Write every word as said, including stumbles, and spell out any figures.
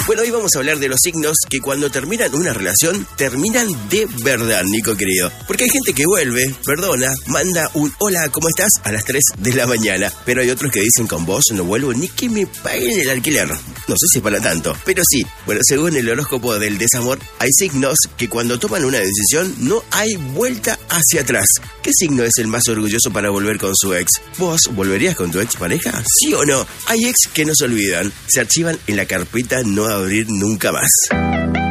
Bueno, hoy vamos a hablar de los signos que cuando terminan una relación, terminan de verdad, Nico querido. Porque hay gente que vuelve, perdona, manda un hola, ¿cómo estás? A las tres de la mañana. Pero hay otros que dicen con vos no vuelvo ni que me paguen el alquiler. No sé si es para tanto, pero sí. Bueno, según el horóscopo del desamor, hay signos que cuando toman una decisión no hay vuelta hacia atrás. ¿Qué signo es el más orgulloso para volver con su ex? ¿Vos volverías con tu ex pareja? ¿Sí o no? Hay ex que no se olvidan, se archivan en la carpeta no abrir nunca más.